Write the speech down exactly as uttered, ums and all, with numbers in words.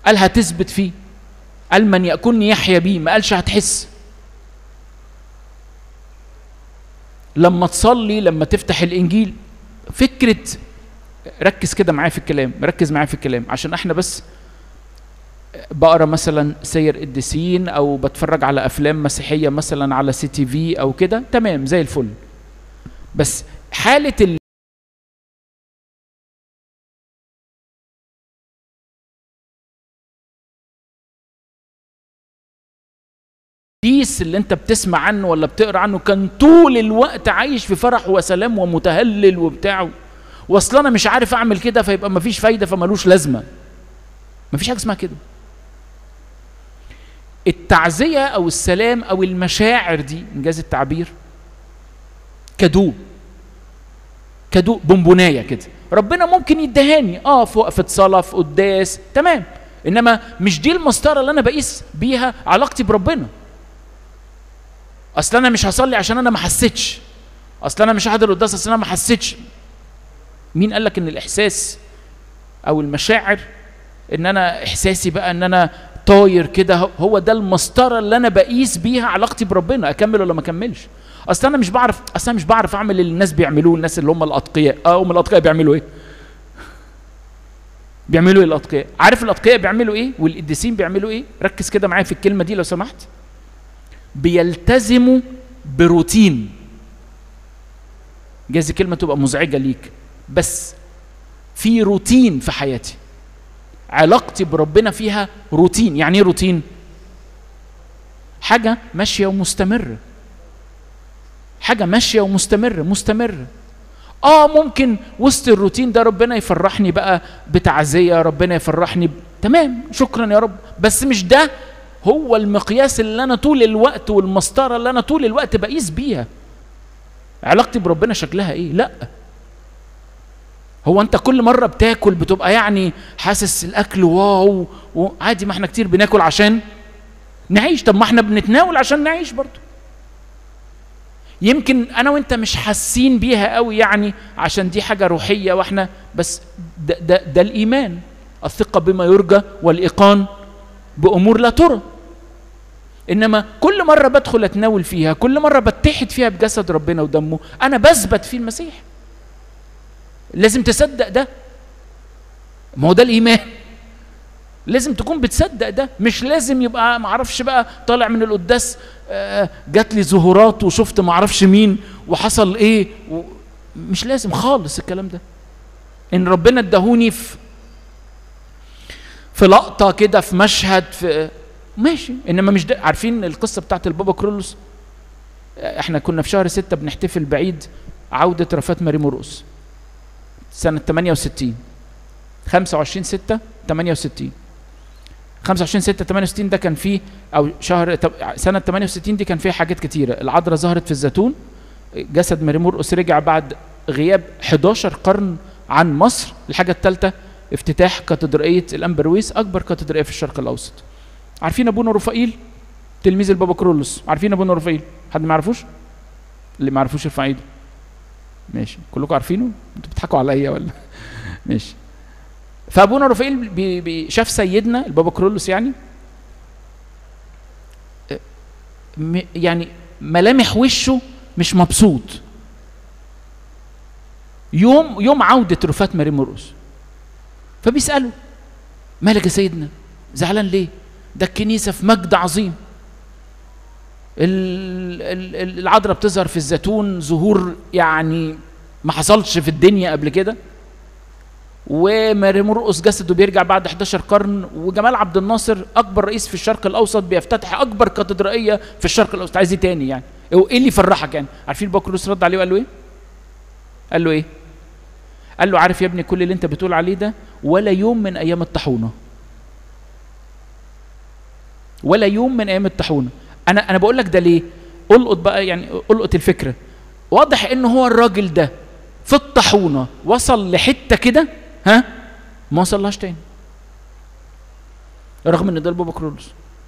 قال هتثبت فيه، قال من يأكلني يحيا بيه، ما قالش هتحس. لما تصلي، لما تفتح الإنجيل، فكرة، ركز كده معايا في الكلام، ركز معايا في الكلام، عشان احنا بس بقرا مثلا سير قديسين او بتفرج على افلام مسيحيه مثلا على سي تي في او كده، تمام زي الفل. بس حاله ال القديس اللي انت بتسمع عنه ولا بتقرا عنه كان طول الوقت عايش في فرح وسلام ومتهلل وبتاعه، واصل انا مش عارف اعمل كده فيبقى مفيش فايده فمالوش لازمه. مفيش حاجه اسمها كده. التعزيه او السلام او المشاعر دي انجاز التعبير كادو، كادو بونبونايه كده، ربنا ممكن يدهاني اه في وقفه صلاه في قداس، تمام، انما مش دي المسطره اللي انا بقيس بيها علاقتي بربنا. اصل انا مش هصلي عشان انا ما حسيتش، اصل انا مش هحضر القداس اصل انا ما حسيتش. مين قال لك ان الاحساس او المشاعر ان انا احساسي بقى ان انا طاير كده هو ده المسطره اللي انا بقيس بيها علاقتي بربنا، اكمل ولا ما اكملش؟ اصل انا مش بعرف، اصل انا مش بعرف اعمل اللي الناس بيعملوه، الناس اللي هم الاتقياء. اه هم الاتقياء بيعملوا ايه؟ بيعملوا ايه الاتقياء؟ عارف الاتقياء بيعملوا ايه والقديسين بيعملوا ايه؟ ركز كده معايا في الكلمه دي لو سمحت. بيلتزموا بروتين. جايز الكلمه تبقى مزعجه ليك، بس في روتين في حياتي، علاقتي بربنا فيها روتين. يعني ايه روتين؟ حاجه ماشيه ومستمره، حاجه ماشيه ومستمره مستمره. اه ممكن وسط الروتين ده ربنا يفرحني بقى بتعزيه، ربنا يفرحني ب... تمام شكرا يا رب، بس مش ده هو المقياس اللي انا طول الوقت والمسطره اللي انا طول الوقت بقيس بيها علاقتي بربنا شكلها ايه. لا، هو انت كل مره بتاكل بتبقى يعني حاسس الاكل واو وعادي؟ ما احنا كتير بناكل عشان نعيش، طب ما احنا بنتناول عشان نعيش برضو. يمكن انا وانت مش حاسين بيها قوي يعني عشان دي حاجه روحيه واحنا بس ده, ده, ده الايمان، الثقه بما يرجى والايقان بامور لا ترى. انما كل مره بدخل اتناول فيها، كل مره بتحد فيها بجسد ربنا ودمه، انا بثبت في المسيح. لازم تصدق ده، ما هو ده الايمان، لازم تكون بتصدق ده. مش لازم يبقى معرفش بقى طالع من القداس آه جات لي ظهورات وشفت معرفش مين وحصل ايه و... مش لازم خالص الكلام ده. ان ربنا ادهوني في في لقطه كده في مشهد في ماشي، انما مش ده. عارفين القصه بتاعت البابا كرولوس؟ احنا كنا في شهر ستة بنحتفل بعيد عوده رفات ماري مرقس سنه ثمانية وستين، خمسة وعشرين ستة ثمانية وستين. خمسة وعشرين ستة ثمانية وستين ده كان فيه، او شهر سنه ثمانية وستين دي كان فيها حاجات كتيره. العذراء ظهرت في الزيتون، جسد ماري مرقس رجع بعد غياب حداشر قرن عن مصر. الحاجه الثالثه افتتاح كاتدرائيه الانبرويس، اكبر كاتدرائيه في الشرق الاوسط. عارفين ابونا رفائيل تلميذ البابا كرولوس؟ عارفين ابونا رفائيل؟ حد ما يعرفوش؟ اللي ما يعرفوش يرفع ايده. ماشي كلكم عارفينه؟ انتوا بتضحكوا عليا ولا؟ ماشي. فابونا رفائيل بي بي شاف سيدنا البابا كرولوس يعني يعني ملامح وشه مش مبسوط. يوم يوم عوده رفات ماري مرقس، فبيساله مالك يا سيدنا زعلان ليه؟ ده الكنيسه في مجد عظيم، العذراء بتظهر في الزيتون ظهور يعني ما حصلش في الدنيا قبل كده، وماري مرقس جسده بيرجع بعد حداشر قرن، وجمال عبد الناصر اكبر رئيس في الشرق الاوسط بيفتتح اكبر كاتدرائيه في الشرق الاوسط. عايز ايه تاني يعني؟ ايه اللي يفرحك يعني؟ عارفين البابا كرولوس رد عليه وقال له ايه؟ قال له ايه؟ قال له عارف يا ابني كل اللي انت بتقول عليه ده ولا يوم من ايام الطاحونه، ولا يوم من ايام الطاحونه. انا انا بقول لك ده ليه؟ القط بقى يعني، القط الفكره. واضح ان هو الراجل ده في الطاحونه وصل لحته كده ها ما وصلهاش تاني، رغم ان ده البابا كرولوس.